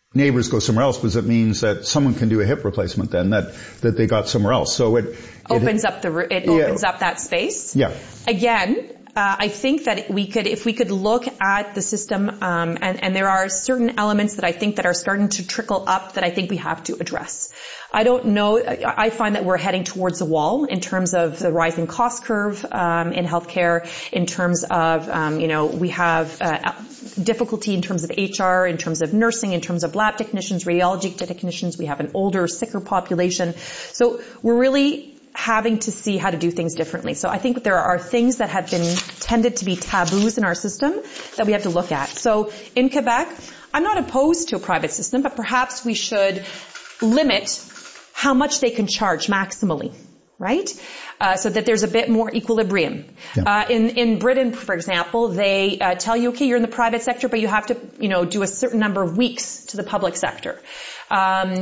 neighbors go somewhere else, because it means that someone can do a hip replacement then that they got somewhere else. So it opens up that space. Yeah. Again, I think that if we could look at the system, and there are certain elements that I think that are starting to trickle up that I think we have to address. I don't know, I find that we're heading towards the wall in terms of the rising cost curve, in healthcare, in terms of, we have, difficulty in terms of HR, in terms of nursing, in terms of lab technicians, radiology technicians. We have an older, sicker population. So we're really having to see how to do things differently. So I think there are things that have been tended to be taboos in our system that we have to look at. So in Quebec, I'm not opposed to a private system, but perhaps we should limit how much they can charge maximally, right? So that there's a bit more equilibrium. Yeah. In Britain, for example, they tell you, okay, you're in the private sector, but you have to, do a certain number of weeks to the public sector. So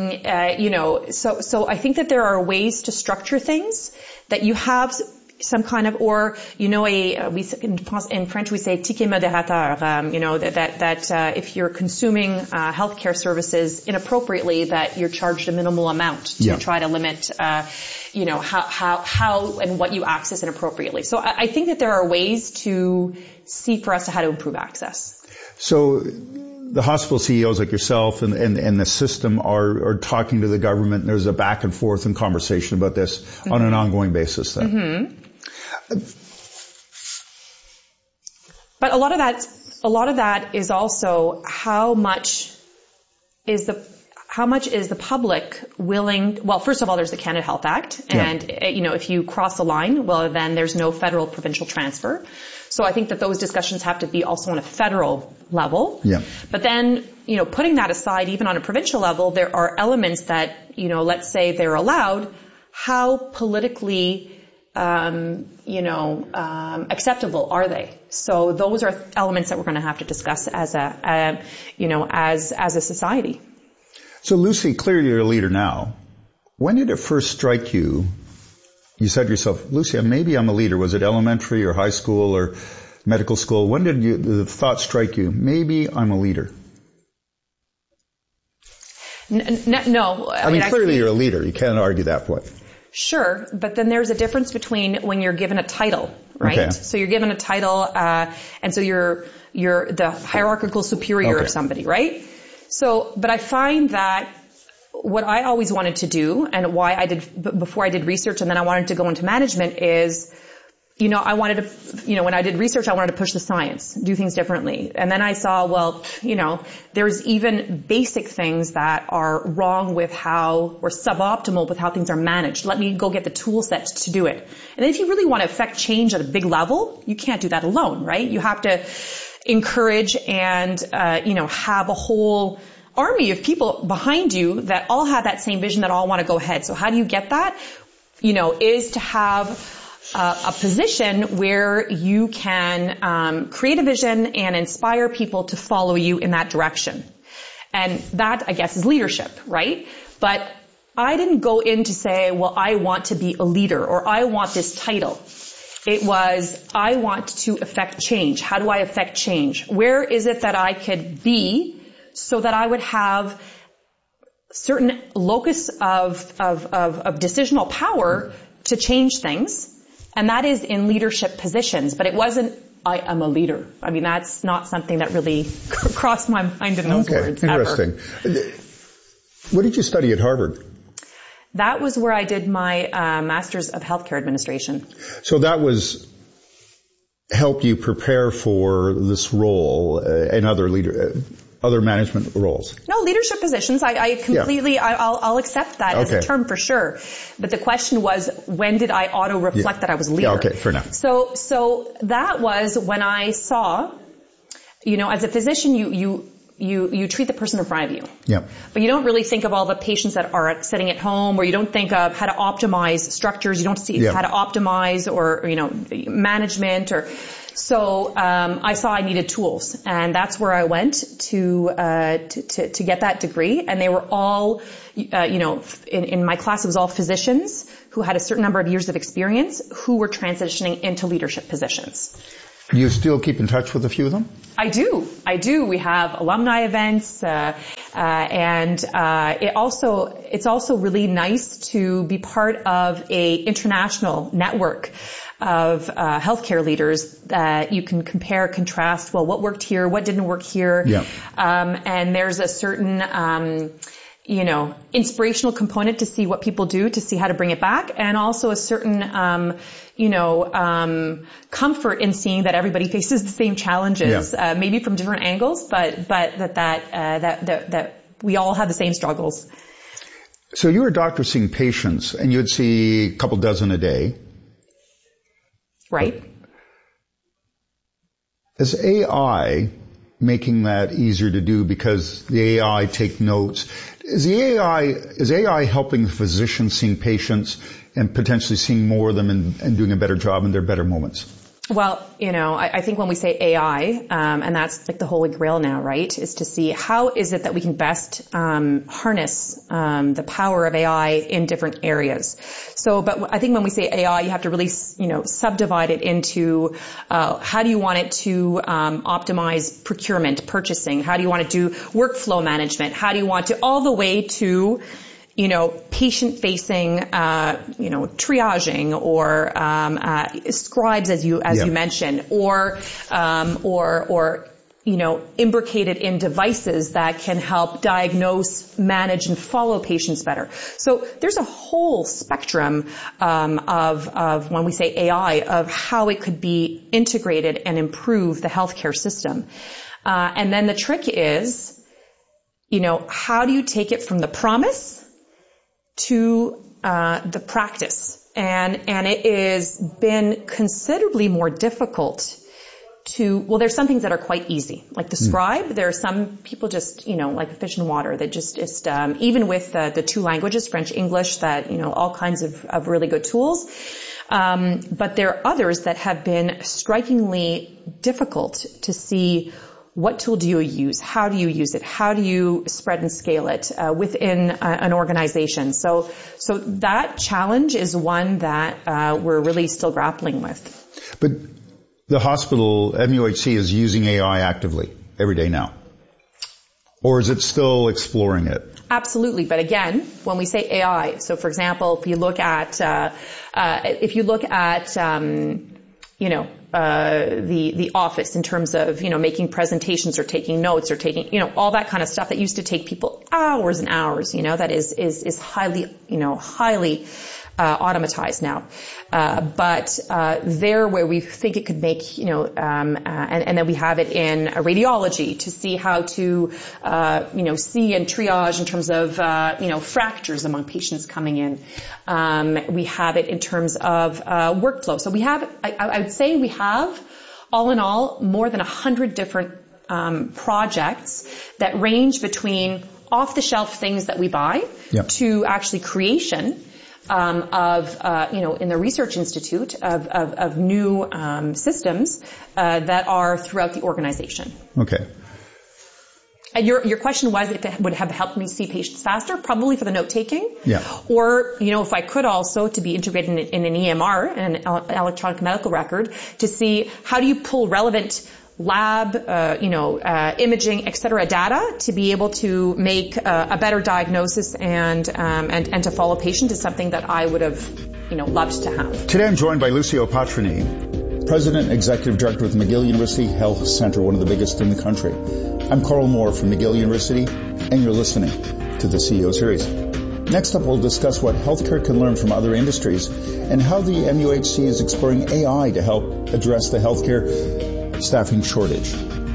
I think that there are ways to structure things that you have some kind of, or, in French we say ticket modérateur, that if you're consuming, healthcare services inappropriately, that you're charged a minimal amount to try to limit, how and what you access inappropriately. So I think that there are ways to see for us to how to improve access. So the hospital CEOs like yourself and the system are talking to the government, and there's a back and forth and conversation about this on an ongoing basis then. Mm-hmm. But a lot of that is also how much is the public willing, well, first of all, there's the Canada Health Act, and, if you cross the line, well, then there's no federal provincial transfer. So I think that those discussions have to be also on a federal level. Yeah. But then, putting that aside, even on a provincial level, there are elements that, let's say they're allowed, how politically acceptable are they? So those are elements that we're going to have to discuss as a society. So Lucy, clearly you're a leader now. When did it first strike you? You said to yourself, Lucy, maybe I'm a leader. Was it elementary or high school or medical school? When did the thought strike you? Maybe I'm a leader. No. I mean, clearly you're a leader. You can't argue that point. Sure, but then there's a difference between when you're given a title, right? Okay. So you're given a title, and so you're the hierarchical superior of somebody, right? So, but I find that what I always wanted to do, and why I did, before I did research and then I wanted to go into management is, I wanted to, when I did research, I wanted to push the science, do things differently. And then I saw, well, there's even basic things that are wrong with or suboptimal with how things are managed. Let me go get the tool set to do it. And then if you really want to affect change at a big level, you can't do that alone, right? You have to encourage and, have a whole army of people behind you that all have that same vision, that all want to go ahead. So how do you get that? Is to have a position where you can create a vision and inspire people to follow you in that direction. And that, I guess, is leadership, right? But I didn't go in to say, well, I want to be a leader or I want this title. It was, I want to affect change. How do I affect change? Where is it that I could be so that I would have certain locus of decisional power to change things? And that is in leadership positions, but it wasn't, I am a leader. I mean, that's not something that really crossed my mind in those words. Interesting. Ever. What did you study at Harvard? That was where I did my Master's of Healthcare Administration. So that helped you prepare for this role and other management roles? No, leadership positions. I completely, I'll accept that as a term for sure. But the question was, when did I auto-reflect that I was a leader? Yeah, okay, fair enough. So that was when I saw, as a physician, you treat the person in front of you. Yeah. But you don't really think of all the patients that are sitting at home, or you don't think of how to optimize structures. You don't see how to optimize or, management or... So I saw I needed tools, and that's where I went to get that degree. And they were all, in my class it was all physicians who had a certain number of years of experience who were transitioning into leadership positions. Do you still keep in touch with a few of them? I do. We have alumni events, and it's also really nice to be part of a international network of healthcare leaders that you can compare, contrast. Well, what worked here? What didn't work here? Yeah. And there's a certain inspirational component to see what people do, to see how to bring it back, and also a certain, comfort in seeing that everybody faces the same challenges, maybe from different angles, but that we all have the same struggles. So you were a doctor seeing patients, and you'd see a couple dozen a day. Right. Is AI making that easier to do because the AI take notes? Is AI helping the physician seeing patients and potentially seeing more of them and doing a better job in their better moments? Well, I think when we say AI, and that's like the holy grail now, right, is to see how is it that we can best harness the power of AI in different areas. So, but I think when we say AI, you have to really, subdivide it into how do you want it to optimize procurement, purchasing? How do you want to do workflow management? How do you want to all the way to patient-facing, triaging or scribes, as you mentioned, or imbricated in devices that can help diagnose, manage, and follow patients better. So there's a whole spectrum of when we say AI, of how it could be integrated and improve the healthcare system. And then the trick is, how do you take it from the promise to the practice, and it has been considerably more difficult there's some things that are quite easy, like the scribe. There are some people just, like fish in water, that just even with the two languages, French, English, that, all kinds of really good tools. But there are others that have been strikingly difficult to see. What tool do you use? How do you use it? How do you spread and scale it within an organization? So that challenge is one that we're really still grappling with. But the hospital, MUHC, is using AI actively every day now, or is it still exploring it? Absolutely, but again, when we say AI, so for example, if you look at the office in terms of, making presentations or taking notes or taking, all that kind of stuff that used to take people hours and hours, that is highly automatized now. But there where we think it could make, and then we have it in radiology to see how to, see and triage in terms of, fractures among patients coming in. We have it in terms of workflow. So we have, I would say we have, all in all, more than 100 different projects that range between off-the-shelf things that we buy to actually creation in the research institute of new systems that are throughout the organization. Okay. And your question was if it would have helped me see patients faster, probably for the note taking. Yeah. Or, if I could also to be integrated in an EMR, an electronic medical record, to see how do you pull relevant lab, imaging, et cetera, data to be able to make a better diagnosis and to follow patient is something that I would have, loved to have. Today I'm joined by Lucio Patrini, President and Executive Director with McGill University Health Center, one of the biggest in the country. I'm Carl Moore from McGill University, and you're listening to the CEO Series. Next up, we'll discuss what healthcare can learn from other industries and how the MUHC is exploring AI to help address the healthcare staffing shortage.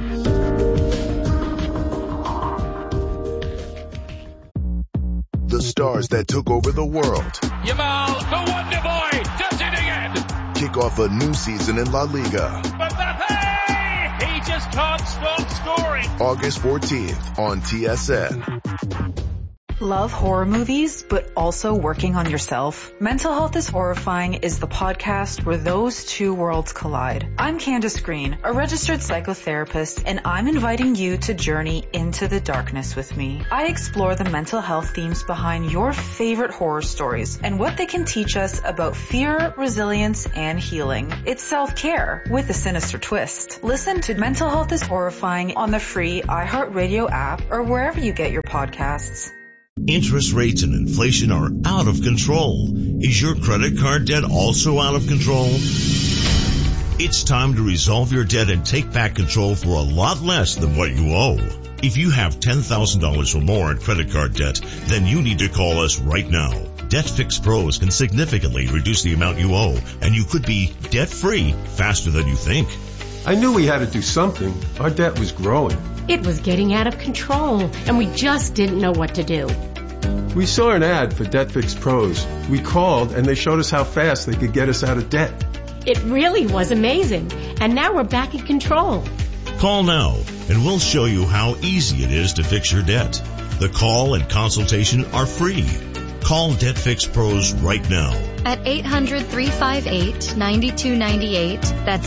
The stars that took over the world. Yamal, the Wonder Boy, does it again. Kick off a new season in La Liga. Mbappe! He just can't stop scoring. August 14th on TSN. Love horror movies, but also working on yourself? Mental Health is Horrifying is the podcast where those two worlds collide. I'm Candace Green, a registered psychotherapist, and I'm inviting you to journey into the darkness with me. I explore the mental health themes behind your favorite horror stories and what they can teach us about fear, resilience, and healing. It's self-care with a sinister twist. Listen to Mental Health is Horrifying on the free iHeartRadio app or wherever you get your podcasts. Interest rates and inflation are out of control. Is your credit card debt also out of control? It's time to resolve your debt and take back control for a lot less than what you owe. If you have $10,000 or more in credit card debt, then you need to call us right now. Debt Fix Pros can significantly reduce the amount you owe, and you could be debt-free faster than you think. I knew we had to do something. Our debt was growing. It was getting out of control, and we just didn't know what to do. We saw an ad for Debt Fix Pros. We called, and they showed us how fast they could get us out of debt. It really was amazing, and now we're back in control. Call now, and we'll show you how easy it is to fix your debt. The call and consultation are free. Call Debt Fix Pros right now. At 800-358-9298. That's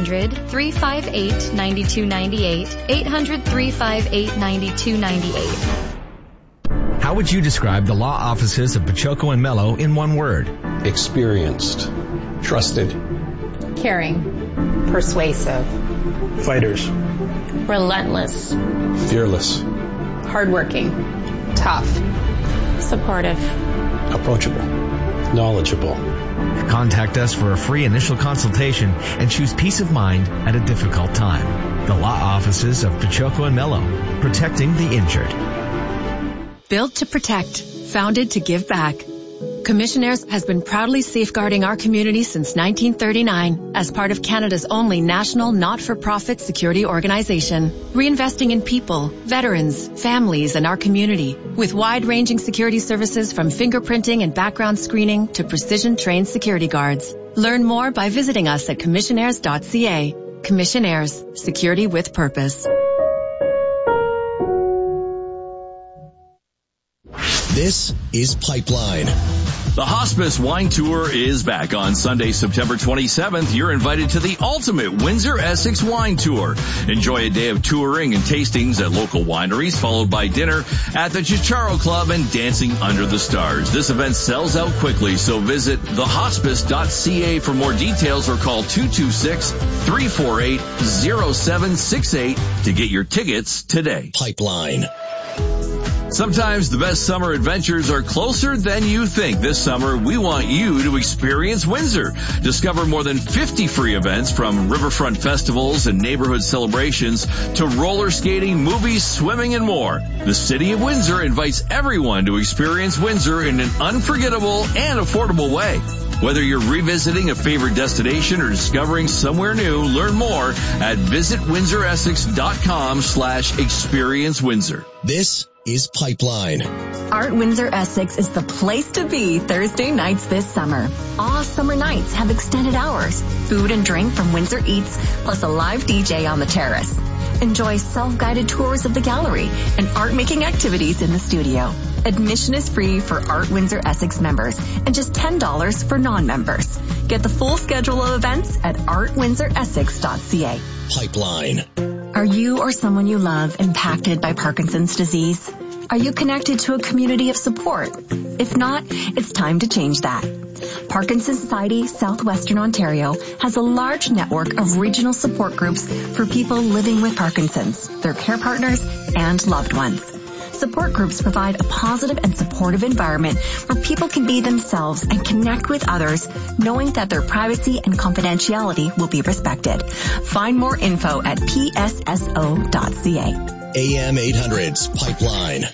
800-358-9298. 800-358-9298. How would you describe the law offices of Pachoco and Mello in one word? Experienced. Trusted. Caring. Persuasive. Fighters. Relentless. Fearless. Hardworking. Tough. Supportive. Approachable. Knowledgeable. Contact us for a free initial consultation and choose peace of mind at a difficult time. The law offices of Pachoco and Mello, protecting the injured. Built to protect, founded to give back. Commissionaires has been proudly safeguarding our community since 1939 as part of Canada's only national not-for-profit security organization, reinvesting in people, veterans, families, and our community with wide-ranging security services from fingerprinting and background screening to precision-trained security guards. Learn more by visiting us at commissionaires.ca. Commissionaires, security with purpose. This is Pipeline. The Hospice Wine Tour is back on Sunday, September 27th. You're invited to the ultimate Windsor Essex Wine Tour. Enjoy a day of touring and tastings at local wineries, followed by dinner at the Chicharo Club and dancing under the stars. This event sells out quickly, so visit thehospice.ca for more details or call 226-348-0768 to get your tickets today. Pipeline. Sometimes the best summer adventures are closer than you think. This summer, we want you to experience Windsor. Discover more than 50 free events from riverfront festivals and neighborhood celebrations to roller skating, movies, swimming, and more. The City of Windsor invites everyone to experience Windsor in an unforgettable and affordable way. Whether you're revisiting a favorite destination or discovering somewhere new, learn more at visitwindsoressex.com/experience Windsor. This is Pipeline. Art Windsor Essex is the place to be Thursday nights this summer. All summer nights have extended hours, food and drink from Windsor Eats, plus a live DJ on the terrace. Enjoy self-guided tours of the gallery and art-making activities in the studio. Admission is free for Art Windsor Essex members and just $10 for non-members. Get the full schedule of events at artwindsoressex.ca. Pipeline. Are you or someone you love impacted by Parkinson's disease? Are you connected to a community of support? If not, it's time to change that. Parkinson's Society Southwestern Ontario has a large network of regional support groups for people living with Parkinson's, their care partners, and loved ones. Support groups provide a positive and supportive environment where people can be themselves and connect with others, knowing that their privacy and confidentiality will be respected. Find more info at psso.ca. AM 800's Pipeline.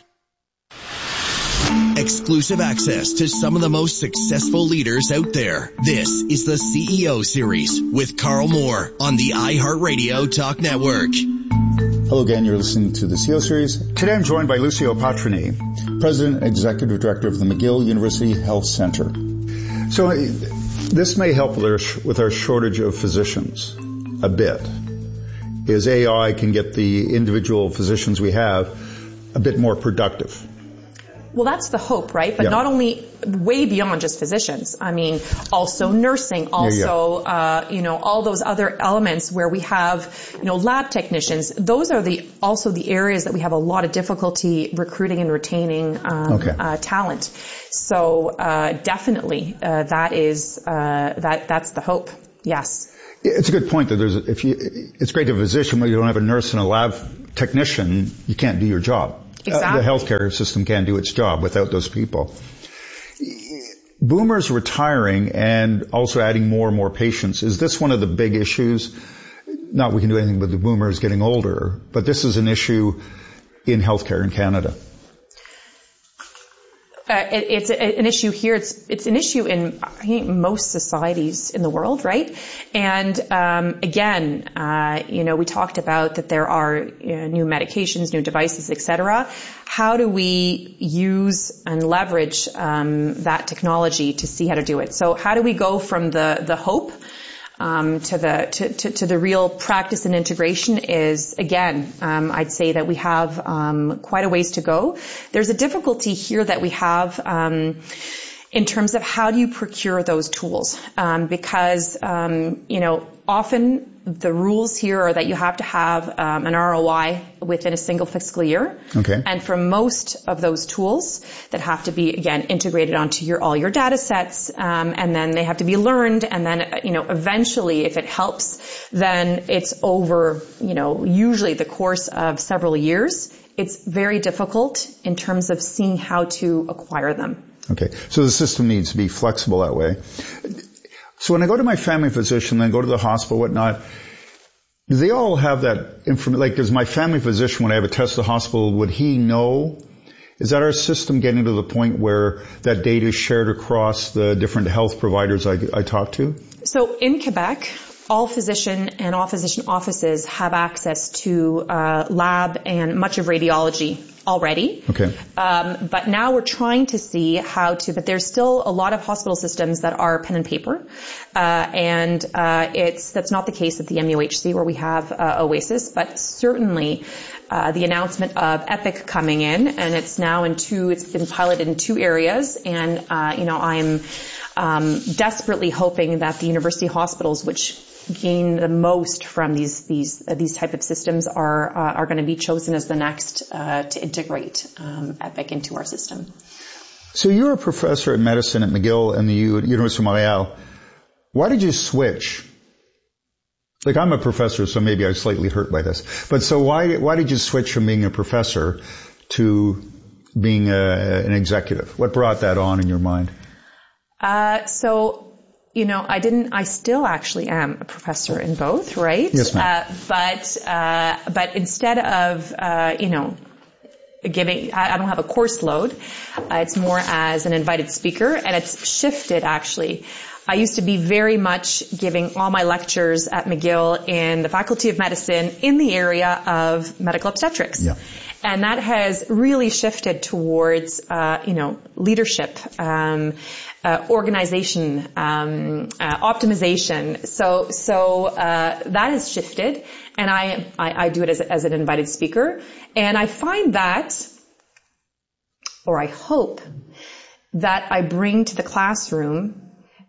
Exclusive access to some of the most successful leaders out there. This is the CEO Series with Carl Moore on the iHeartRadio Talk Network. Hello again, you're listening to the CEO Series. Today I'm joined by Lucio Patrini, President and Executive Director of the McGill University Health Center. So this may help with our shortage of physicians a bit, is AI can get the individual physicians we have a bit more productive. Well, that's the hope, right? But not only way beyond just physicians. I mean, also nursing, also, all those other elements where we have, lab technicians. Those are also the areas that we have a lot of difficulty recruiting and retaining talent. So definitely, that's the hope. Yes. It's a good point that it's great to have a physician, but you don't have a nurse and a lab technician, you can't do your job. Exactly. The healthcare system can't do its job without those people. Boomers retiring and also adding more and more patients. Is this one of the big issues? Not we can do anything with the boomers getting older, but this is an issue in healthcare in Canada. It's an issue here. It's an issue in, I think, most societies in the world, right? And again, we talked about that there are new medications, new devices, etc. How do we use and leverage that technology to see how to do it? So how do we go from the hope to the real practice and integration is, again, I'd say that we have quite a ways to go. There's a difficulty here that we have in terms of how do you procure those tools, because often the rules here are that you have to have an ROI within a single fiscal year. Okay. And for most of those tools that have to be, again, integrated onto all your data sets, and then they have to be learned, and then, eventually, if it helps, then it's over, usually the course of several years. It's very difficult in terms of seeing how to acquire them. Okay. So the system needs to be flexible that way. So when I go to my family physician, then go to the hospital, whatnot, do they all have that information? Like, does my family physician, when I have a test at the hospital, would he know? Is that our system getting to the point where that data is shared across the different health providers I talk to? So in Quebec, all physician and all physician offices have access to lab and much of radiology already. Okay. But now we're trying to see but there's still a lot of hospital systems that are pen and paper. And that's not the case at the MUHC where we have Oasis, but certainly the announcement of Epic coming in, and it's been piloted in 2 areas, and I'm desperately hoping that the university hospitals, which gain the most from these type of systems, are going to be chosen as the next to integrate Epic into our system. So you're a professor of medicine at McGill and the University of Montreal. Why did you switch? Like, I'm a professor, so maybe I'm slightly hurt by this. But so why did you switch from being a professor to being an executive? What brought that on in your mind? I still actually am a professor in both, right? Yes, ma'am. But instead of, I don't have a course load. It's more as an invited speaker, and it's shifted actually. I used to be very much giving all my lectures at McGill in the Faculty of Medicine in the area of medical obstetrics. Yeah. And that has really shifted towards, leadership, organization, optimization. So that has shifted, and I do it as an invited speaker. And I find that, or I hope, that I bring to the classroom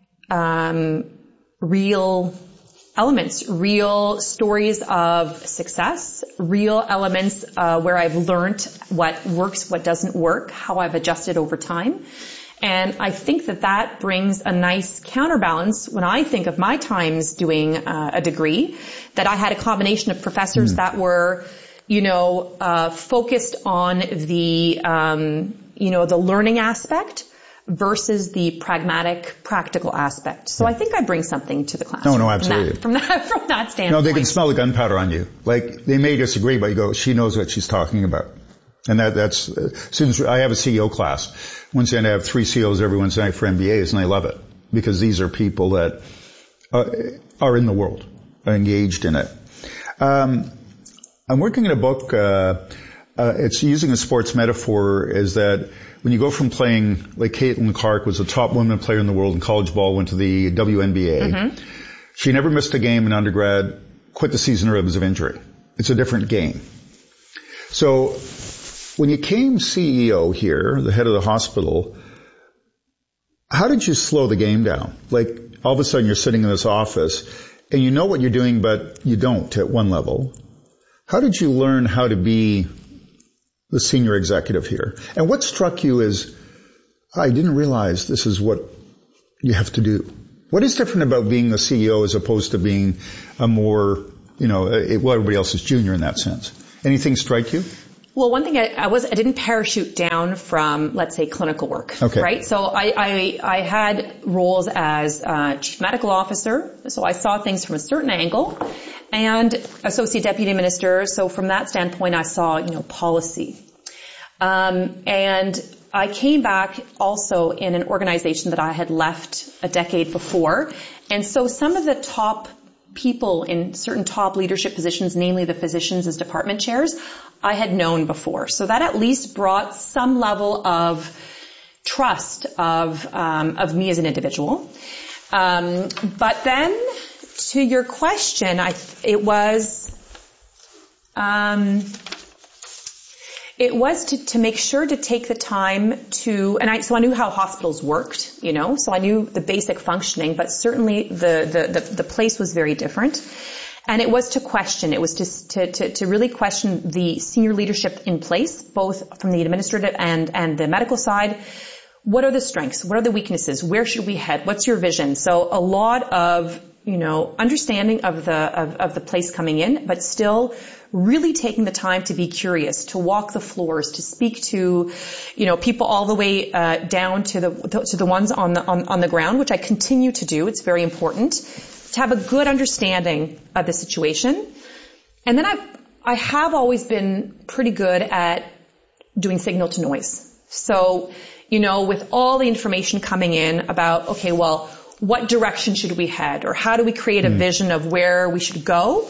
real elements, real stories of success, real elements where I've learned what works, what doesn't work, how I've adjusted over time. And I think that brings a nice counterbalance when I think of my times doing a degree, that I had a combination of professors that were, focused on the learning aspect versus the pragmatic, practical aspect. So I think I bring something to the classroom. No, absolutely. From that standpoint. No, they can smell the gunpowder on you. Like, they may disagree, but you go, she knows what she's talking about. And that's, since I have a CEO class, Wednesday night I have 3 CEOs every Wednesday night for MBAs, and I love it. Because these are people that are in the world, are engaged in it. I'm working in a book, it's using a sports metaphor, is that when you go from playing, like Caitlin Clark was the top woman player in the world in college ball, went to the WNBA. Mm-hmm. She never missed a game in undergrad, quit the season early because of injury. It's a different game. So When you came CEO here, the head of the hospital, how did you slow the game down? Like, all of a sudden you're sitting in this office and you know what you're doing, but you don't at one level. How did you learn how to be the senior executive here? And what struck you is, I didn't realize this is what you have to do. What is different about being the CEO as opposed to being a more, everybody else is junior in that sense? Anything strike you? Well, one thing I didn't parachute down from, let's say, clinical work, right? So I had roles as chief medical officer, so I saw things from a certain angle, and associate deputy minister. So from that standpoint, I saw, policy, and I came back also in an organization that I had left a decade before, and so some of the top people in certain top leadership positions, namely the physicians as department chairs, I had known before. So that at least brought some level of trust of me as an individual. But then to your question, it was to make sure to take the time to, so I knew how hospitals worked, so I knew the basic functioning, but certainly the place was very different. And it was to question, it was to really question the senior leadership in place, both from the administrative and the medical side. What are the strengths? What are the weaknesses? Where should we head? What's your vision? So a lot of, understanding of the place coming in, but still really taking the time to be curious, to walk the floors, to speak to, people all the way down to the ones on the ground, which I continue to do. It's very important to have a good understanding of the situation. And then I have always been pretty good at doing signal to noise. So, with all the information coming in about, okay, well, what direction should we head, or how do we create a vision of where we should go?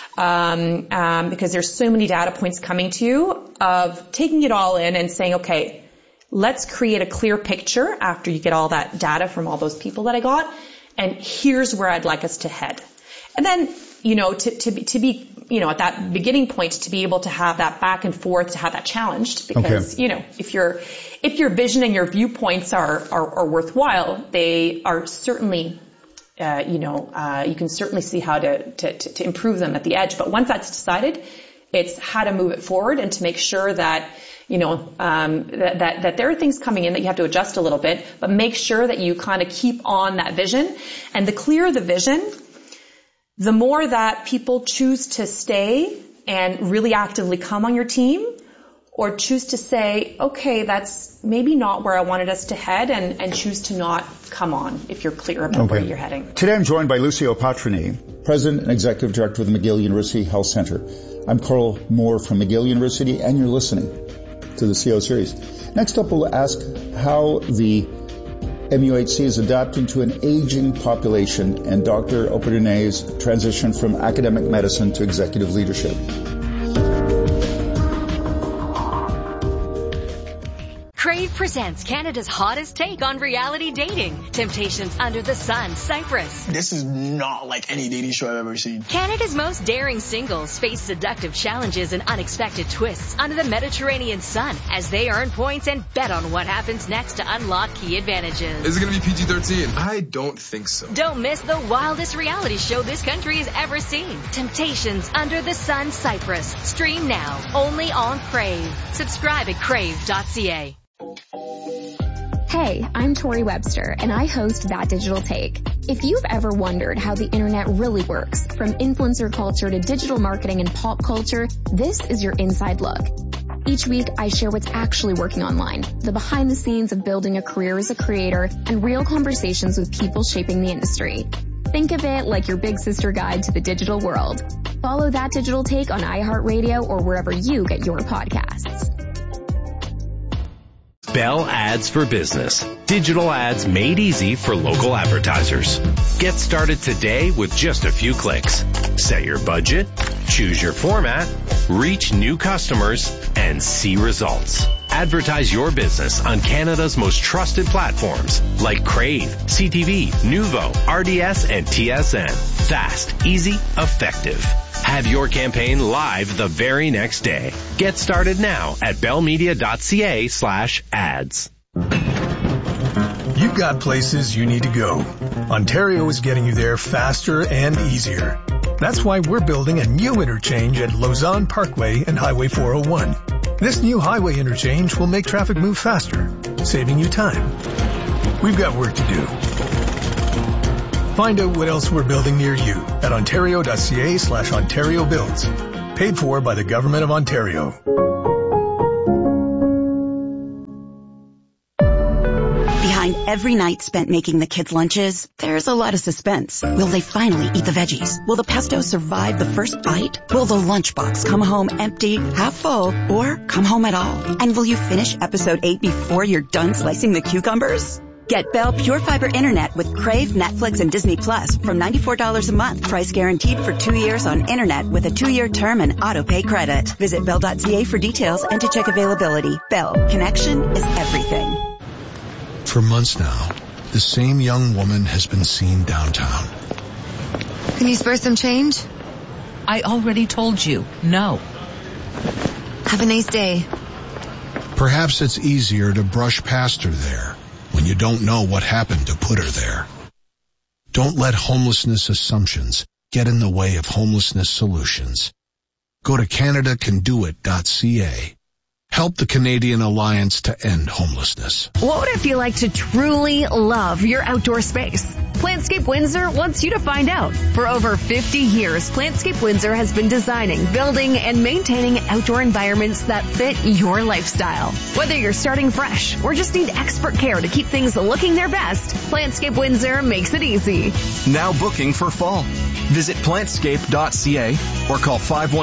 Because there's so many data points coming to you, of taking it all in and saying, okay, let's create a clear picture after you get all that data from all those people that I got, and here's where I'd like us to head. And then, to be, at that beginning point, to be able to have that back and forth, to have that challenged, because, if your vision and your viewpoints are worthwhile, they are certainly, you can certainly see how to improve them at the edge. But once that's decided, it's how to move it forward and to make sure that, that there are things coming in that you have to adjust a little bit, but make sure that you kind of keep on that vision. And the clearer the vision, the more that people choose to stay and really actively come on your team, or choose to say, okay, that's maybe not where I wanted us to head, and choose to not come on if you're clear about where you're heading. Today I'm joined by Lucio Patrini, President and Executive Director of the McGill University Health Center. I'm Carl Moore from McGill University, and you're listening to the CEO series. Next up, we'll ask how the MUHC is adapting to an aging population, and Dr. Operdonet's transition from academic medicine to executive leadership. Crave presents Canada's hottest take on reality dating. Temptations Under the Sun, Cyprus. This is not like any dating show I've ever seen. Canada's most daring singles face seductive challenges and unexpected twists under the Mediterranean sun as they earn points and bet on what happens next to unlock key advantages. Is it going to be PG-13? I don't think so. Don't miss the wildest reality show this country has ever seen. Temptations Under the Sun, Cyprus. Stream now, only on Crave. Subscribe at crave.ca. Hey, I'm Tori Webster, and I host That Digital Take. If you've ever wondered how the internet really works, from influencer culture to digital marketing and pop culture, this is your inside look. Each week, I share what's actually working online, the behind the scenes of building a career as a creator, and real conversations with people shaping the industry. Think of it like your big sister guide to the digital world. Follow That Digital Take on iHeartRadio or wherever you get your podcasts. Bell Ads for Business. Digital ads made easy for local advertisers. Get started today with just a few clicks. Set your budget, choose your format, reach new customers, and see results. Advertise your business on Canada's most trusted platforms like Crave, CTV, Nuvo, RDS, and TSN. Fast, easy, effective. Have your campaign live the very next day. Get started now at bellmedia.ca/ads. You've got places you need to go. Ontario is getting you there faster and easier. That's why we're building a new interchange at Lausanne Parkway and Highway 401. This new highway interchange will make traffic move faster, saving you time. We've got work to do. Find out what else we're building near you at ontario.ca/Ontario Builds. Paid for by the Government of Ontario. Behind every night spent making the kids' lunches, there's a lot of suspense. Will they finally eat the veggies? Will the pesto survive the first bite? Will the lunchbox come home empty, half full, or come home at all? And will you finish episode 8 before you're done slicing the cucumbers? Get Bell Pure Fiber Internet with Crave, Netflix, and Disney Plus from $94 a month. Price guaranteed for 2 years on Internet with a 2-year term and auto-pay credit. Visit Bell.ca for details and to check availability. Bell. Connection is everything. For months now, the same young woman has been seen downtown. Can you spare some change? I already told you, no. Have a nice day. Perhaps it's easier to brush past her there when you don't know what happened to put her there. Don't let homelessness assumptions get in the way of homelessness solutions. Go to CanadaCanDoIt.ca. Help the Canadian Alliance to End Homelessness. What would it feel like to truly love your outdoor space? Plantscape Windsor wants you to find out. For over 50 years, Plantscape Windsor has been designing, building, and maintaining outdoor environments that fit your lifestyle. Whether you're starting fresh or just need expert care to keep things looking their best, Plantscape Windsor makes it easy. Now booking for fall. Visit plantscape.ca or call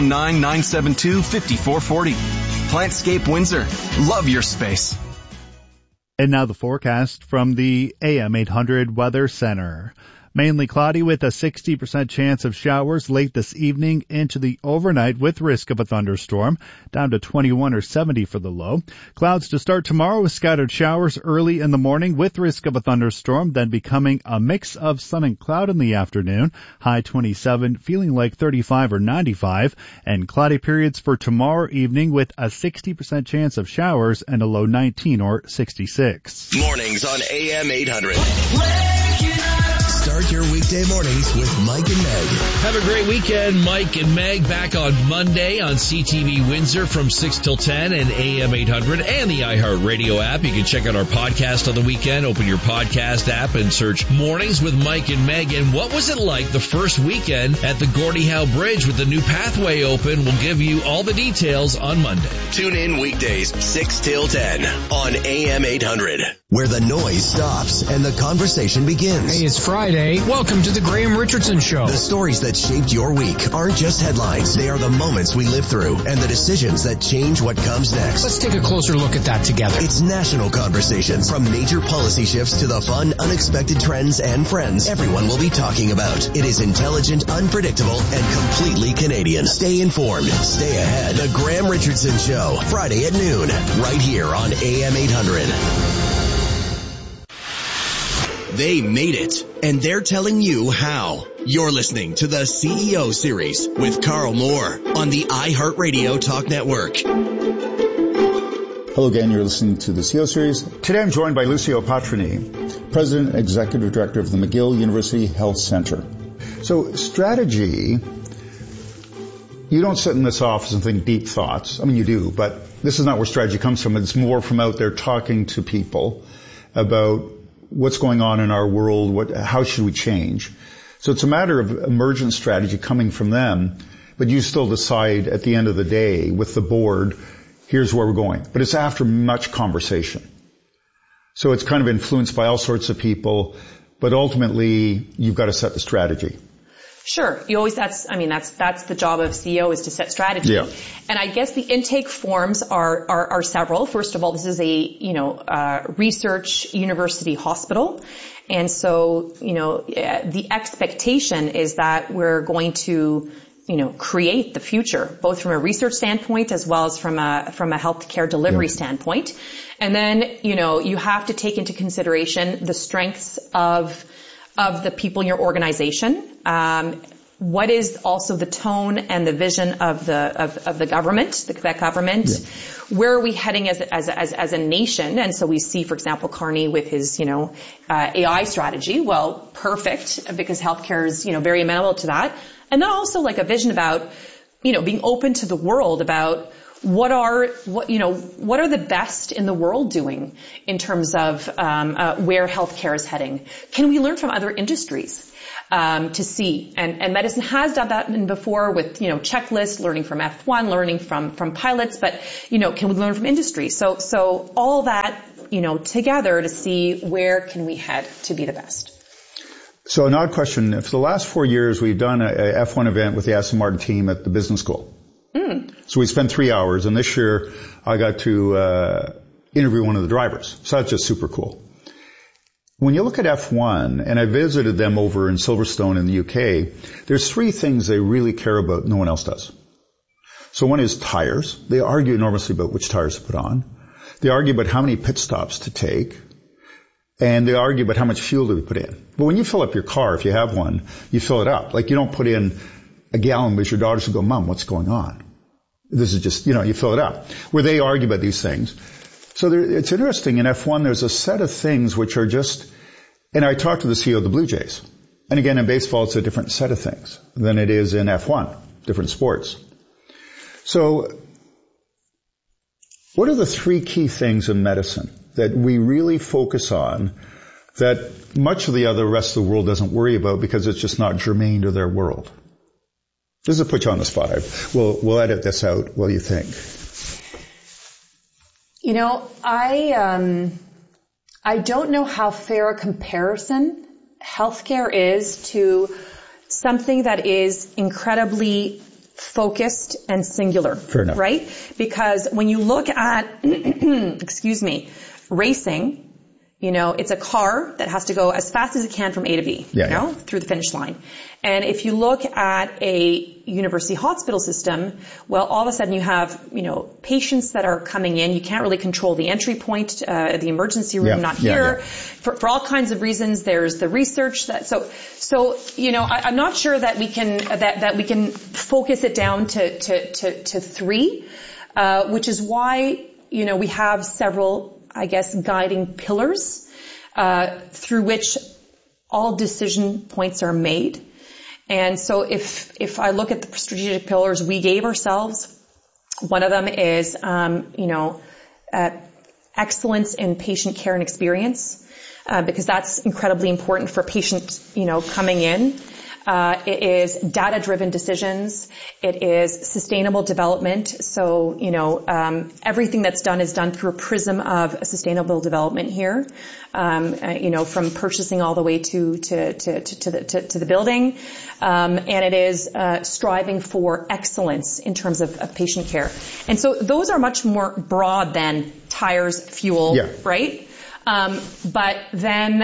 519-972-5440. Plantscape Windsor. Love your space. And now the forecast from the AM 800 Weather Center. Mainly cloudy with a 60% chance of showers late this evening into the overnight with risk of a thunderstorm, down to 21 or 70 for the low. Clouds to start tomorrow with scattered showers early in the morning with risk of a thunderstorm, then becoming a mix of sun and cloud in the afternoon. High 27, feeling like 35 or 95, and cloudy periods for tomorrow evening with a 60% chance of showers and a low 19 or 66. Mornings on AM 800. Start your weekday mornings with Mike and Meg. Have a great weekend. Mike and Meg back on Monday on CTV Windsor from 6 till 10 and AM 800 and the iHeartRadio app. You can check out our podcast on the weekend. Open your podcast app and search Mornings with Mike and Meg. And what was it like the first weekend at the Gordie Howe Bridge with the new pathway open? We'll give you all the details on Monday. Tune in weekdays 6 till 10 on AM 800, where the noise stops and the conversation begins. Hey, it's Friday. Welcome to the Graham Richardson Show. The stories that shaped your week aren't just headlines. They are the moments we live through and the decisions that change what comes next. Let's take a closer look at that together. It's national conversations. From major policy shifts to the fun, unexpected trends and friends everyone will be talking about. It is intelligent, unpredictable, and completely Canadian. Stay informed. Stay ahead. The Graham Richardson Show, Friday at noon, right here on AM 800. They made it, and they're telling you how. You're listening to the CEO Series with Carl Moore on the iHeartRadio Talk Network. Hello again, you're listening to the CEO Series. Today I'm joined by Lucio Patrini, President and Executive Director of the McGill University Health Center. So strategy, you don't sit in this office and think deep thoughts. I mean, you do, but this is not where strategy comes from. It's more from out there talking to people about what's going on in our world, how should we change. So it's a matter of emergent strategy coming from them, but you still decide at the end of the day with the board, here's where we're going. But it's after much conversation. So it's kind of influenced by all sorts of people, but ultimately you've got to set the strategy. Sure. That's the job of CEO, is to set strategy. Yeah. And I guess the intake forms are several. First of all, this is a research university hospital. And so, the expectation is that we're going to, create the future, both from a research standpoint as well as from a healthcare delivery standpoint. And then, you have to take into consideration the strengths of the people in your organization, what is also the tone and the vision of the government, the Quebec government? Yeah. Where are we heading as a nation? And so we see, for example, Carney with his, AI strategy. Well, perfect, because healthcare is, very amenable to that. And then also like a vision about, being open to the world about what are the best in the world doing in terms of where healthcare is heading? Can we learn from other industries to see? And medicine has done that before with checklists, learning from F1, learning from pilots, but can we learn from industry? So all that together to see where can we head to be the best. So an odd question. For the last 4 years, we've done a F1 event with the Aston Martin team at the business school. So we spent 3 hours, and this year I got to interview one of the drivers. So that's just super cool. When you look at F1, and I visited them over in Silverstone in the UK, there's 3 things they really care about no one else does. So one is tires. They argue enormously about which tires to put on. They argue about how many pit stops to take. And they argue about how much fuel do we put in. But when you fill up your car, if you have one, you fill it up. Like you don't put in a gallon because your daughters will go, Mom, what's going on? This is just, you fill it up. Where they argue about these things. So it's interesting. In F1, there's a set of things which are just, and I talked to the CEO of the Blue Jays. And again, in baseball, it's a different set of things than it is in F1, different sports. So what are the 3 key things in medicine that we really focus on that much of the other rest of the world doesn't worry about because it's just not germane to their world? This will put you on the spot. We'll edit this out. What do you think? I don't know how fair a comparison healthcare is to something that is incredibly focused and singular. Fair enough. Right? Because when you look at, racing, it's a car that has to go as fast as it can from A to B, through the finish line. And if you look at a university hospital system, well, all of a sudden you have, patients that are coming in. You can't really control the entry point, the emergency room, not here. For all kinds of reasons, there's the research that, I'm not sure that we can focus it down to 3, which is why, we have several, guiding pillars, through which all decision points are made. And so if I look at the strategic pillars we gave ourselves, one of them is, excellence in patient care and experience, because that's incredibly important for patients, coming in. It is data-driven decisions. It is sustainable development. So, everything that's done is done through a prism of sustainable development here. From purchasing all the way to the building. And it is, striving for excellence in terms of patient care. And so those are much more broad than tires, fuel, right? But then,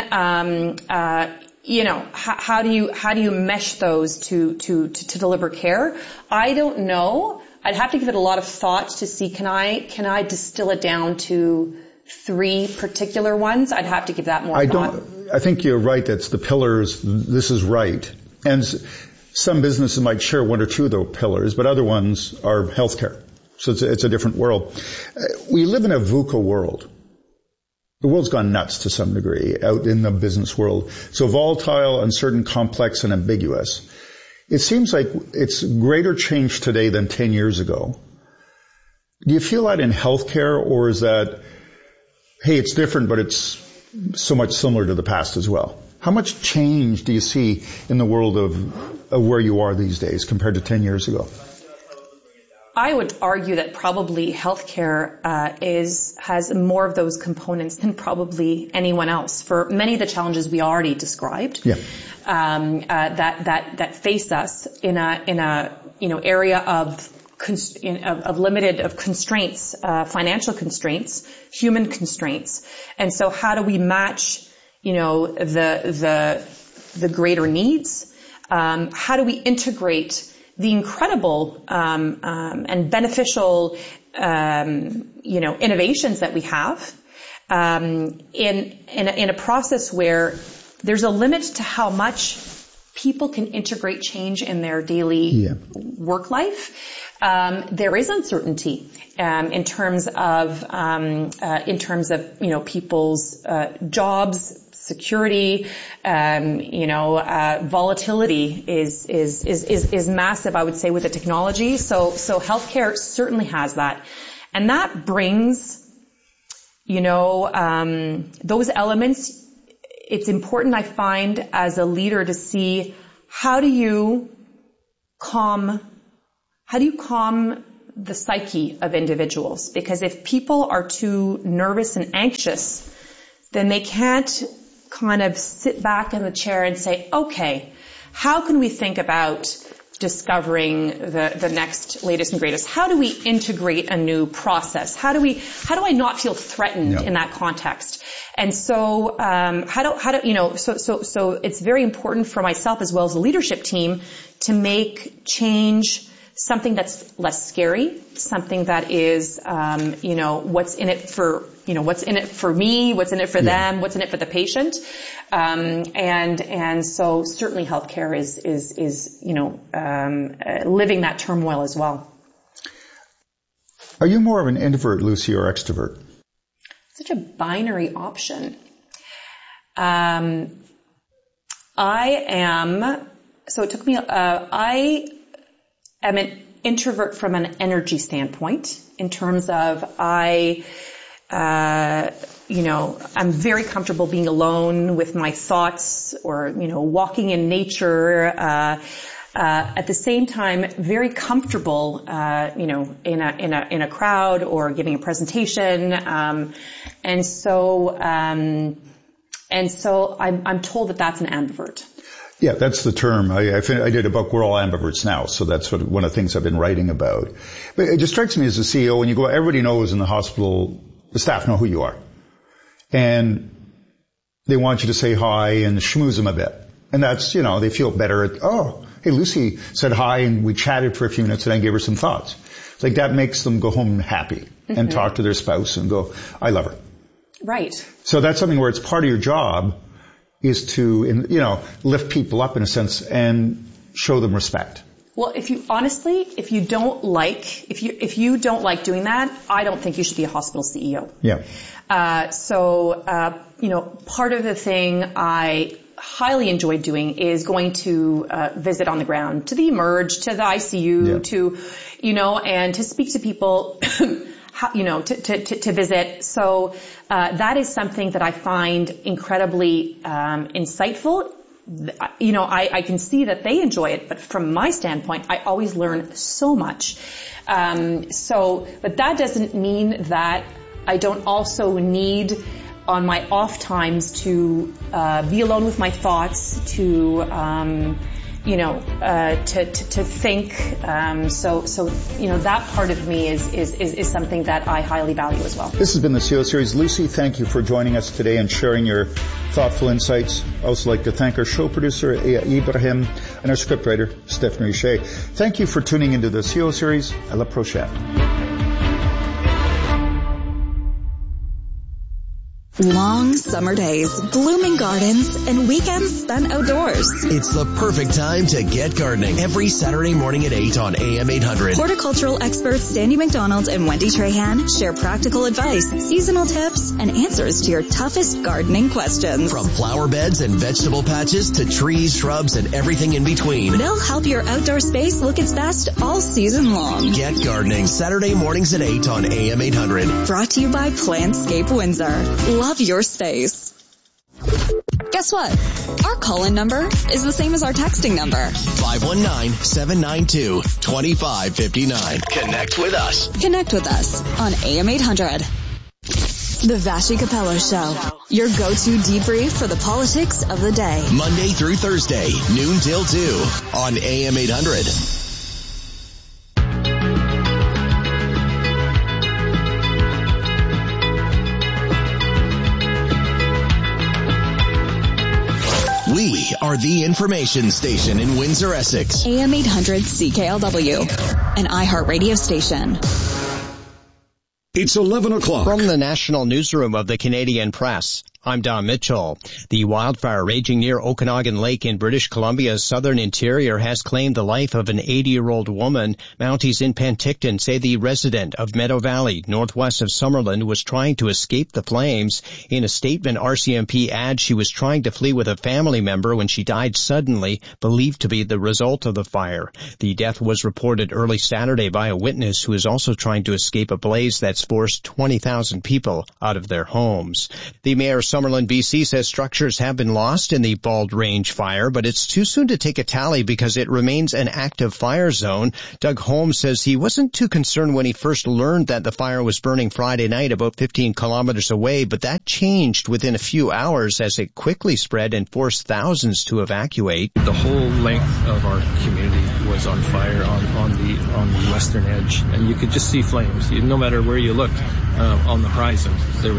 how do you mesh those to deliver care? I don't know. I'd have to give it a lot of thought to see, can I distill it down to 3 particular ones? I'd have to give that more thought. I think you're right. That's the pillars. This is right. And some businesses might share 1 or 2 of those pillars, but other ones are healthcare. So it's a different world. We live in a VUCA world. The world's gone nuts to some degree out in the business world. So volatile, uncertain, complex, and ambiguous. It seems like it's greater change today than 10 years ago. Do you feel that in healthcare, or is that, hey, it's different, but it's so much similar to the past as well? How much change do you see in the world of where you are these days compared to 10 years ago? I would argue that probably healthcare has more of those components than probably anyone else for many of the challenges we already described. That face us in a area of constraints, financial constraints, human constraints, and so how do we match the greater needs? How do we integrate the incredible and beneficial innovations that we have in a process where there's a limit to how much people can integrate change in their daily work life. There is uncertainty in terms of people's jobs, security, volatility is massive, I would say, with the technology. So healthcare certainly has that, and that brings, those elements. It's important, I find, as a leader to see how do you calm the psyche of individuals? Because if people are too nervous and anxious, then they can't kind of sit back in the chair and say, okay, how can we think about discovering the next latest and greatest? How do we integrate a new process? How do I not feel threatened in that context? And so, so it's very important for myself as well as the leadership team to make change something that's less scary, something that is, what's in it for me, what's in it for them, what's in it for the patient. And so certainly healthcare is living that turmoil as well. Are you more of an introvert, Lucy, or extrovert? Such a binary option. I am an introvert from an energy standpoint in terms of I'm very comfortable being alone with my thoughts or, walking in nature. At the same time, very comfortable, in a crowd or giving a presentation. And so I'm told that that's an ambivert. Yeah, that's the term. I did a book, We're All Ambiverts Now, so that's one of the things I've been writing about. But it just strikes me as a CEO, when you go, everybody knows in the hospital, the staff know who you are. And they want you to say hi and schmooze them a bit. And that's, they feel better hey, Lucy said hi and we chatted for a few minutes and I gave her some thoughts. It's like that makes them go home happy and talk to their spouse and go, I love her. Right. So that's something where it's part of your job is to, lift people up in a sense and show them respect. Well, if you don't like doing that, I don't think you should be a hospital CEO. Yeah. Part of the thing I highly enjoy doing is going to visit on the ground, to the Emerge, to the ICU, and to speak to people, to visit. So that is something that I find incredidly insightful. I can see that they enjoy it, but from my standpoint, I always learn so much. But that doesn't mean that I don't also need on my off times to be alone with my thoughts, to think. That part of me is something that I highly value as well. This has been the CEO Series. Lucy, thank you for joining us today and sharing your thoughtful insights. I also like to thank our show producer, Aya Ibrahim, and our scriptwriter, Stephanie Richer. Thank you for tuning into the CEO Series. À la prochaine. Long summer days, blooming gardens, and weekends spent outdoors. It's the perfect time to get gardening every Saturday morning at 8 on AM 800. Horticultural experts Sandy McDonald and Wendy Trahan share practical advice, seasonal tips, and answers to your toughest gardening questions. From flower beds and vegetable patches to trees, shrubs, and everything in between. They'll help your outdoor space look its best all season long. Get gardening Saturday mornings at 8 on AM 800. Brought to you by Plantscape Windsor. Love your space. Guess what? Our call-in number is the same as our texting number. 519-792-2559. Connect with us. Connect with us on AM 800. The Vashi Capello Show. Your go-to debrief for the politics of the day. Monday through Thursday, noon till 2 on AM 800. We are the information station in Windsor, Essex. AM 800 CKLW, an iHeartRadio station. It's 11 o'clock. From the National Newsroom of the Canadian Press, I'm Don Mitchell. The wildfire raging near Okanagan Lake in British Columbia's southern interior has claimed the life of an 80-year-old woman. Mounties in Penticton say the resident of Meadow Valley, northwest of Summerland, was trying to escape the flames. In a statement, RCMP adds she was trying to flee with a family member when she died suddenly, believed to be the result of the fire. The death was reported early Saturday by a witness who is also trying to escape a blaze that's forced 20,000 people out of their homes. The mayor of Summerland, BC, says structures have been lost in the Bald Range fire, but it's too soon to take a tally because it remains an active fire zone. Doug Holmes says he wasn't too concerned when he first learned that the fire was burning Friday night about 15 kilometers away, but that changed within a few hours as it quickly spread and forced thousands to evacuate. The whole length of our community was on fire on the western edge, and you could just see flames. No matter where you looked on the horizon, it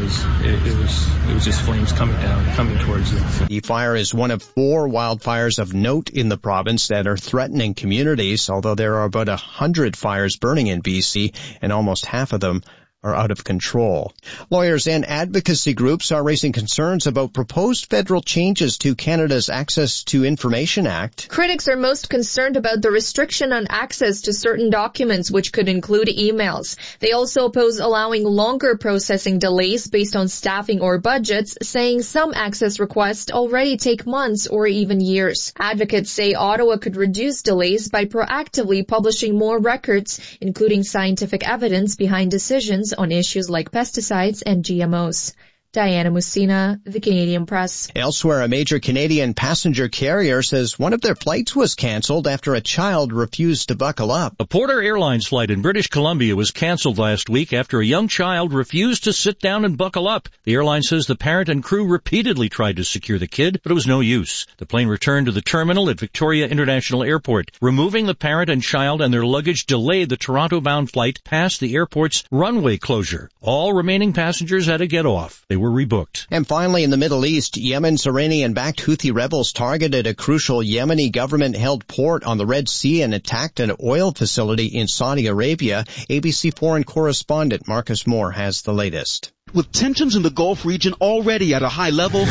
was just flames coming towards you. The fire is one of 4 wildfires of note in the province that are threatening communities, although there are about 100 fires burning in BC, and almost half of them are out of control. Lawyers and advocacy groups are raising concerns about proposed federal changes to Canada's Access to Information Act. Critics are most concerned about the restriction on access to certain documents, which could include emails. They also oppose allowing longer processing delays based on staffing or budgets, saying some access requests already take months or even years. Advocates say Ottawa could reduce delays by proactively publishing more records, including scientific evidence behind decisions on issues like pesticides and GMOs. Diana Musina, The Canadian Press. Elsewhere, a major Canadian passenger carrier says one of their flights was canceled after a child refused to buckle up. A Porter Airlines flight in British Columbia was canceled last week after a young child refused to sit down and buckle up. The airline says the parent and crew repeatedly tried to secure the kid, but it was no use. The plane returned to the terminal at Victoria International Airport. Removing the parent and child and their luggage delayed the Toronto-bound flight past the airport's runway closure. All remaining passengers had to get off. They were rebooked. And finally, in the Middle East, Yemen's Iranian-backed Houthi rebels targeted a crucial Yemeni government-held port on the Red Sea and attacked an oil facility in Saudi Arabia. ABC foreign correspondent Marcus Moore has the latest. With tensions in the Gulf region already at a high level,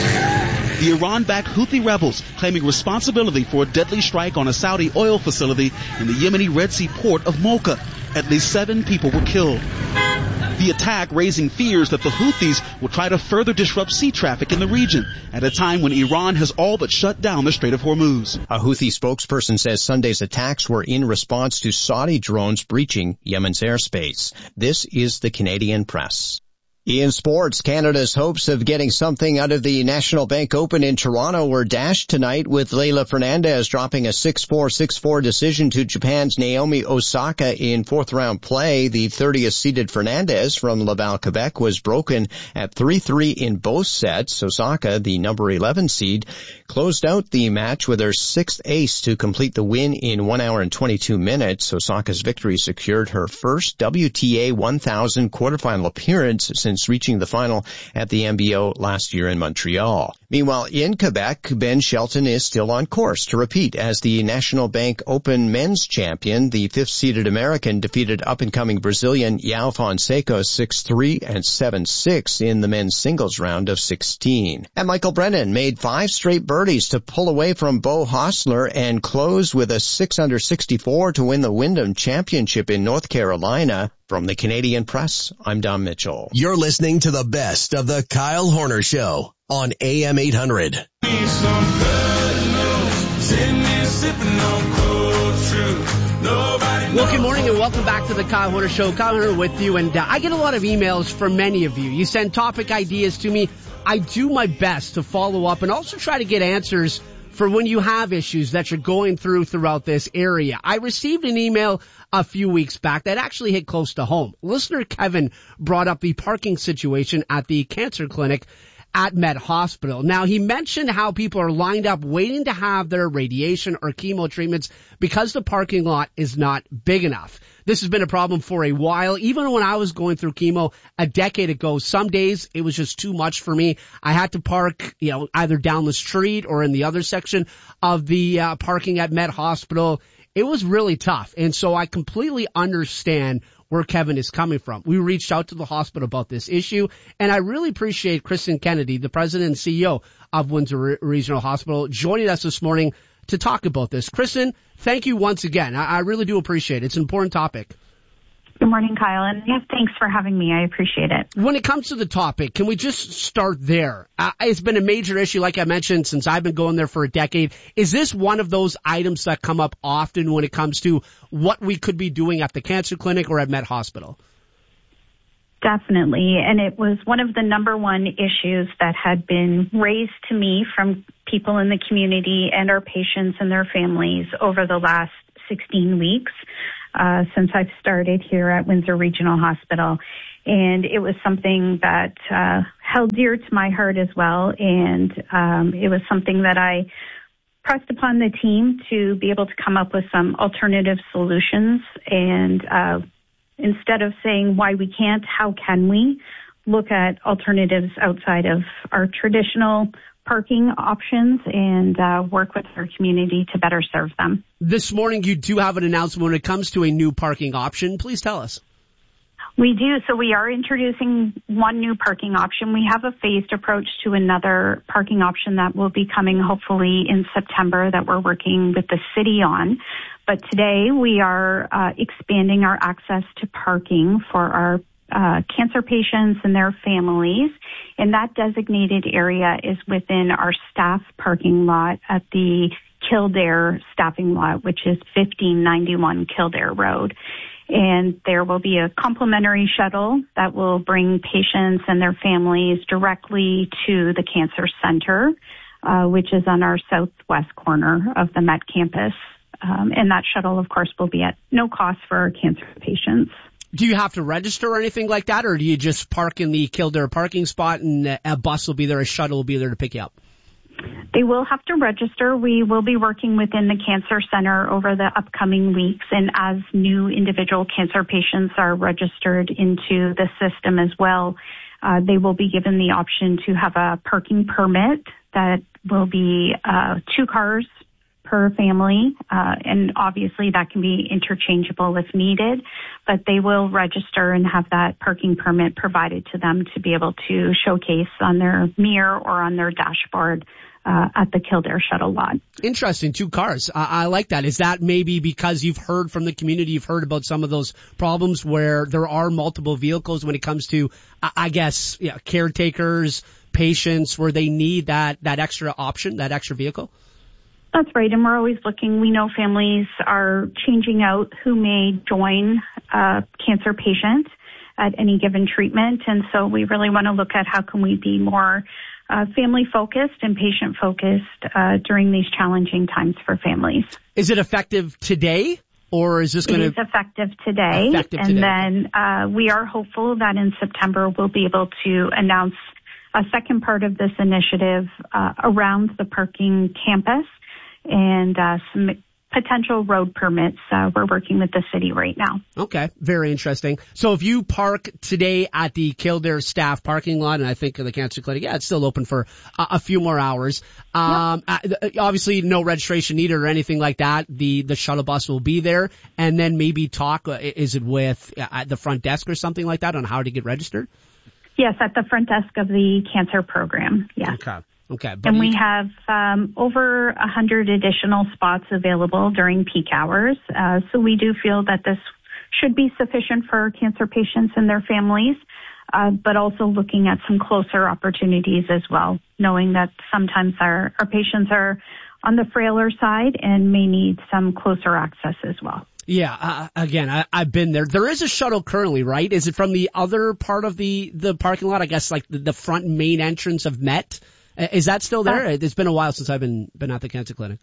the Iran-backed Houthi rebels claiming responsibility for a deadly strike on a Saudi oil facility in the Yemeni Red Sea port of Mocha. At least 7 people were killed. The attack raising fears that the Houthis will try to further disrupt sea traffic in the region at a time when Iran has all but shut down the Strait of Hormuz. A Houthi spokesperson says Sunday's attacks were in response to Saudi drones breaching Yemen's airspace. This is the Canadian Press. In sports, Canada's hopes of getting something out of the National Bank Open in Toronto were dashed tonight with Leylah Fernandez dropping a 6-4, 6-4 decision to Japan's Naomi Osaka in fourth-round play. The 30th-seeded Fernandez from Laval, Quebec, was broken at 3-3 in both sets. Osaka, the number 11 seed, closed out the match with her 6th ace to complete the win in 1 hour and 22 minutes. Osaka's victory secured her first WTA 1000 quarterfinal appearance since reaching the final at the MBO last year in Montreal. Meanwhile, in Quebec, Ben Shelton is still on course to repeat as the National Bank Open men's champion. The 5th-seeded American defeated up-and-coming Brazilian João Fonseca 6-3 and 7-6 in the men's singles round of 16. And Michael Brennan made 5 straight birdies to pull away from Beau Hossler and closed with a 6-under 64 to win the Wyndham Championship in North Carolina. From the Canadian Press, I'm Don Mitchell. You're listening to the best of the Kyle Horner Show on AM 800. Well, good morning and welcome back to the Kyle Horner Show. Kyle Horner with you, and I get a lot of emails from many of you. You send topic ideas to me. I do my best to follow up and also try to get answers for when you have issues that you're going throughout this area. I received an email a few weeks back that actually hit close to home. Listener Kevin brought up the parking situation at the cancer clinic at Met Hospital. Now, he mentioned how people are lined up waiting to have their radiation or chemo treatments because the parking lot is not big enough. This has been a problem for a while. Even when I was going through chemo a decade ago, some days it was just too much for me. I had to park, either down the street or in the other section of the parking at Met Hospital. It was really tough. And so I completely understand where Kevin is coming from. We reached out to the hospital about this issue, and I really appreciate Kristen Kennedy, the president and CEO of Windsor Regional Hospital, joining us this morning to talk about this. Kristen, thank you once again. I really do appreciate it. It's an important topic. Good morning, Kyle, and yes, thanks for having me. I appreciate it. When it comes to the topic, can we just start there? It's been a major issue, like I mentioned, since I've been going there for a decade. Is this one of those items that come up often when it comes to what we could be doing at the cancer clinic or at Met Hospital? Definitely, and it was one of the number one issues that had been raised to me from people in the community and our patients and their families over the last 16 weeks. Since I've started here at Windsor Regional Hospital. And it was something that held dear to my heart as well. And it was something that I pressed upon the team to be able to come up with some alternative solutions. And instead of saying why we can't, how can we look at alternatives outside of our traditional parking options and work with our community to better serve them. This morning you do have an announcement when it comes to a new parking option. Please tell us. We do. So we are introducing one new parking option. We have a phased approach to another parking option that will be coming hopefully in September that we're working with the city on. But today we are expanding our access to parking for our cancer patients and their families. And that designated area is within our staff parking lot at the Kildare staffing lot, which is 1591 Kildare Road. And there will be a complimentary shuttle that will bring patients and their families directly to the cancer center, which is on our southwest corner of the Met campus. And that shuttle, of course, will be at no cost for our cancer patients. Do you have to register or anything like that, or do you just park in the Kildare parking spot and a bus will be there, a shuttle will be there to pick you up? They will have to register. We will be working within the cancer center over the upcoming weeks, and as new individual cancer patients are registered into the system as well, they will be given the option to have a parking permit that will be 2 cars per family, and obviously that can be interchangeable if needed, but they will register and have that parking permit provided to them to be able to showcase on their mirror or on their dashboard at the Kildare shuttle lot. Interesting, 2 cars. I like that. Is that maybe because you've heard from the community, you've heard about some of those problems where there are multiple vehicles when it comes to, I guess, caretakers, patients, where they need that extra option, that extra vehicle? That's right, and we're always looking. We know families are changing out who may join a cancer patient at any given treatment, and so we really want to look at how can we be more family-focused and patient-focused during these challenging times for families. Is it effective today, or is this going to... It is effective today, and then we are hopeful that in September we'll be able to announce a second part of this initiative around the parking campus, and some potential road permits. We're working with the city right now. Okay, very interesting. So if you park today at the Kildare staff parking lot, and I think the cancer clinic, it's still open for a few more hours. Yep. Obviously, no registration needed or anything like that. The shuttle bus will be there, and then maybe talk. Is it with at the front desk or something like that on how to get registered? Yes, at the front desk of the cancer program. Yeah. Okay. And we have over 100 additional spots available during peak hours. So we do feel that this should be sufficient for cancer patients and their families, but also looking at some closer opportunities as well, knowing that sometimes our patients are on the frailer side and may need some closer access as well. Yeah, again, I've been there. There is a shuttle currently, right? Is it from the other part of the parking lot? I guess like the front main entrance of Met? Is that still there? It's been a while since I've been at the cancer clinic.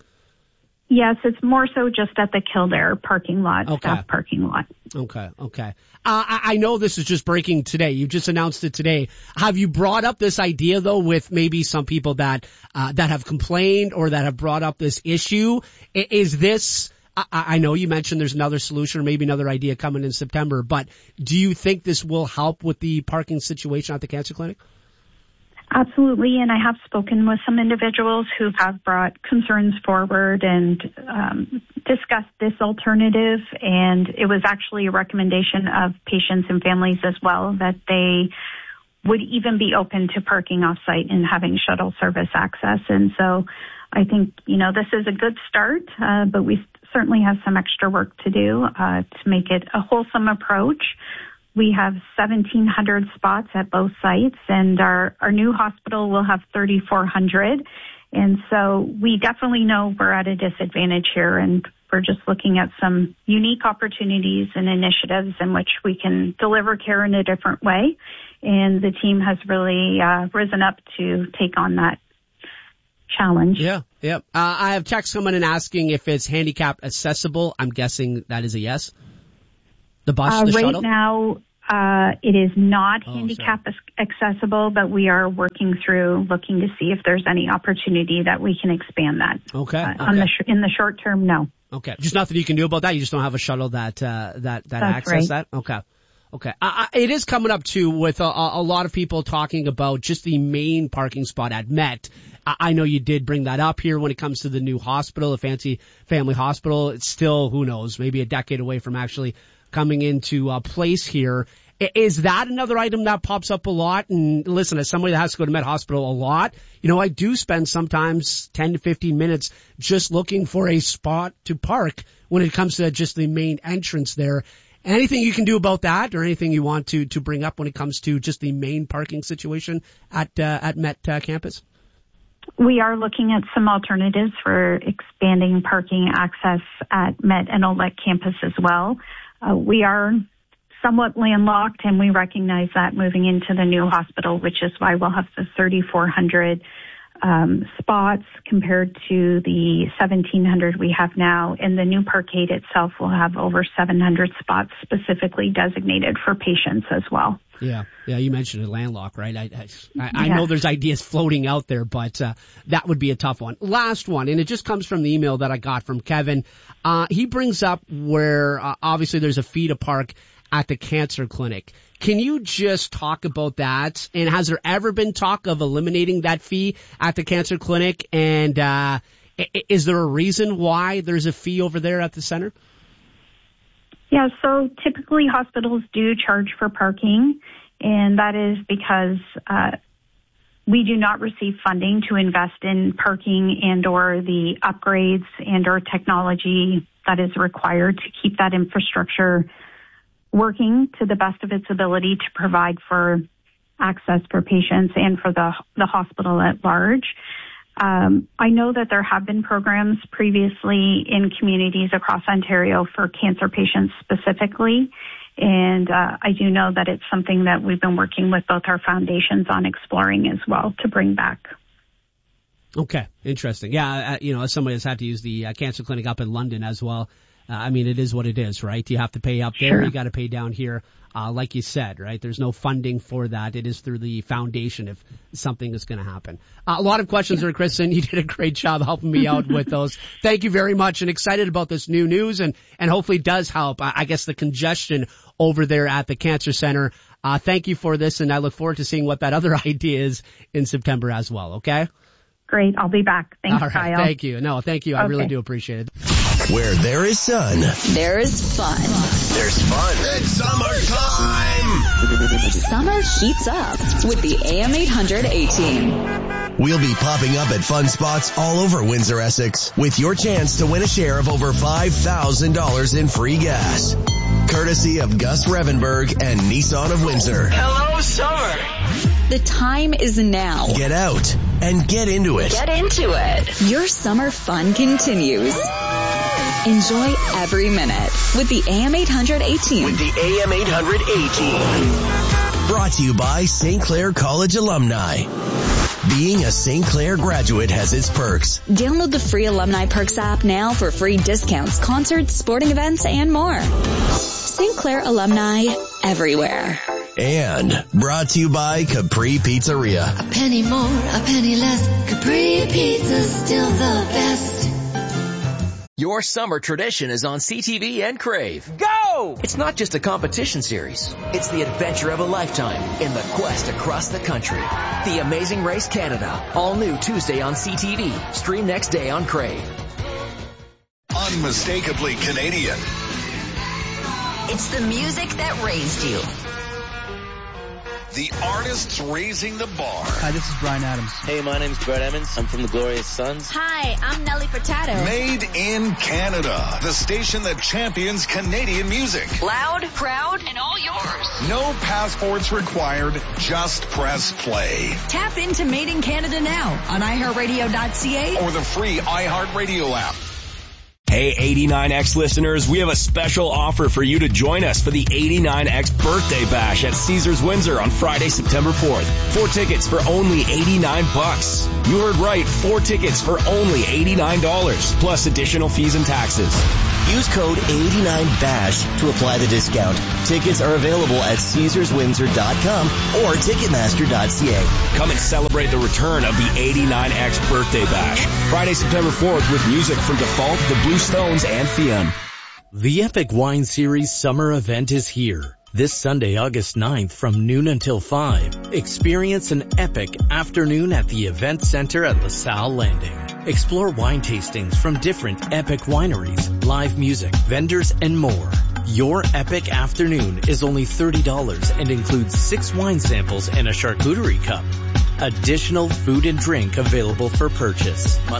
Yes, it's more so just at the Kildare parking lot, staff parking lot. Okay. I know this is just breaking today. You just announced it today. Have you brought up this idea though with maybe some people that have complained or that have brought up this issue? Is this, I know you mentioned there's another solution or maybe another idea coming in September, but do you think this will help with the parking situation at the cancer clinic? Absolutely, and I have spoken with some individuals who have brought concerns forward and discussed this alternative, and it was actually a recommendation of patients and families as well that they would even be open to parking off-site and having shuttle service access. And so I think, this is a good start, but we certainly have some extra work to do to make it a wholesome approach. We have 1,700 spots at both sites, and our new hospital will have 3,400. And so we definitely know we're at a disadvantage here, and we're just looking at some unique opportunities and initiatives in which we can deliver care in a different way. And the team has really risen up to take on that challenge. Yeah. I have text coming in asking if it's handicap accessible. I'm guessing that is a yes. The bus, the shuttle? Right now, it is not handicap accessible, but we are working through looking to see if there's any opportunity that we can expand that. Okay. In the short term, no. Okay. Just nothing you can do about that. You just don't have a shuttle that access that. Okay. It is coming up too with a lot of people talking about just the main parking spot at Met. I know you did bring that up here when it comes to the new hospital, a fancy family hospital. It's still, who knows, maybe a decade away from actually coming into place here. Is that another item that pops up a lot? And listen, as somebody that has to go to Met Hospital a lot, I do spend sometimes 10 to 15 minutes just looking for a spot to park when it comes to just the main entrance there. Anything you can do about that, or anything you want to bring up when it comes to just the main parking situation at Met campus? We are looking at some alternatives for expanding parking access at Met and Olette campus as well. We are somewhat landlocked, and we recognize that moving into the new hospital, which is why we'll have the 3,400 spots compared to the 1,700 we have now. And the new parkade itself will have over 700 spots specifically designated for patients as well. Yeah, you mentioned a landlocked, right? I know there's ideas floating out there, but that would be a tough one. Last one, and it just comes from the email that I got from Kevin. He brings up where obviously there's a fee to park at the cancer clinic. Can you just talk about that? And has there ever been talk of eliminating that fee at the cancer clinic? And is there a reason why there's a fee over there at the center? Yeah, so typically hospitals do charge for parking, and that is because we do not receive funding to invest in parking and or the upgrades and or technology that is required to keep that infrastructure working to the best of its ability to provide for access for patients and for the hospital at large. I know that there have been programs previously in communities across Ontario for cancer patients specifically, and I do know that it's something that we've been working with both our foundations on exploring as well to bring back. Okay, interesting. Yeah, as somebody that's had to use the cancer clinic up in London as well, it is what it is, right? You have to pay up there, you got to pay down here. Like you said, right? There's no funding for that. It is through the foundation if something is going to happen. A lot of questions there, Kristen. You did a great job helping me out with those. Thank you very much, and excited about this new news, and hopefully does help, I guess, the congestion over there at the Cancer Center. Thank you for this, and I look forward to seeing what that other idea is in September as well, okay? Great. I'll be back. Thanks, all right, Kyle. Thank you. No, thank you. I really do appreciate it. Where there is sun, there is fun. There's fun. It's summertime. Summer heats up with the AM 800 A-Team. We'll be popping up at fun spots all over Windsor, Essex, with your chance to win a share of over $5,000 in free gas. Courtesy of Gus Revenberg and Nissan of Windsor. Hello, summer. The time is now. Get out and get into it. Get into it. Your summer fun continues. Enjoy every minute with the AM 800 A-Team. With the AM 800 A-Team. Brought to you by St. Clair College alumni. Being a St. Clair graduate has its perks. Download the free Alumni Perks app now for free discounts, concerts, sporting events, and more. St. Clair alumni everywhere. And brought to you by Capri Pizzeria. A penny more, a penny less. Capri Pizza's still the best. Your summer tradition is on CTV and Crave. Go! It's not just a competition series. It's the adventure of a lifetime in the quest across the country. The Amazing Race Canada. All new Tuesday on CTV. Stream next day on Crave. Unmistakably Canadian. It's the music that raised you. The artists raising the bar. Hi, this is Bryan Adams. Hey, my name's Brett Emmons. I'm from the Glorious Sons. Hi, I'm Nelly Furtado. Made in Canada. The station that champions Canadian music. Loud, proud, and all yours. No passports required. Just press play. Tap into Made in Canada now on iHeartRadio.ca or the free iHeartRadio app. Hey 89X listeners, we have a special offer for you to join us for the 89X birthday bash at Caesars Windsor on Friday, September 4th. 4 tickets for only $89. You heard right, 4 tickets for only $89, plus additional fees and taxes. Use code 89BASH to apply the discount. Tickets are available at CaesarsWindsor.com or Ticketmaster.ca. Come and celebrate the return of the 89X birthday bash. Friday, September 4th with music from Default, the Blue Stones, and Fionn. The Epic Wine Series summer event is here. This Sunday, August 9th from noon until 5. Experience an epic afternoon at the Event Center at LaSalle Landing. Explore wine tastings from different epic wineries, live music, vendors, and more. Your epic afternoon is only $30 and includes 6 wine samples and a charcuterie cup. Additional food and drink available for purchase.